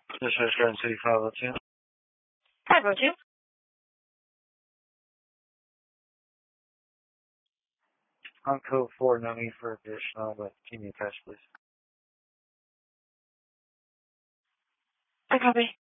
This is Grand City 502. 502. On code 4, no need for additional, but give me a test, please. I copy.